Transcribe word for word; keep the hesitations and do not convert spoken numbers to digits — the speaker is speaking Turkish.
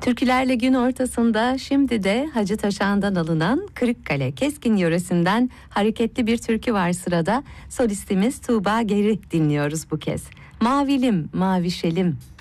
Türkülerle gün ortasında şimdi de Hacı Taşan'dan alınan Kırıkkale Keskin yöresinden hareketli bir türkü var sırada. Solistimiz Tuğba Geri dinliyoruz bu kez. Mavilim, mavişelim.